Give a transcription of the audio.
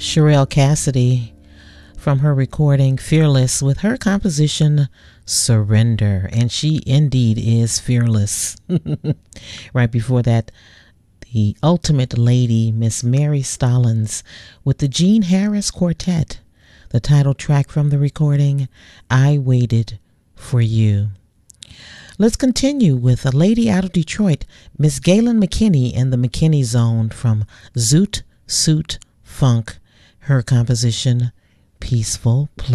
Sherelle Cassidy from her recording Fearless with her composition Surrender. And she indeed is fearless. Right before that, the ultimate lady, Miss Mary Stallings with the Gene Harris Quartet. The title track from the recording, I Waited for You. Let's continue with a lady out of Detroit, Miss Galen McKinney and the McKinney Zone from Zoot Suit Funk. Her composition, Peaceful Place.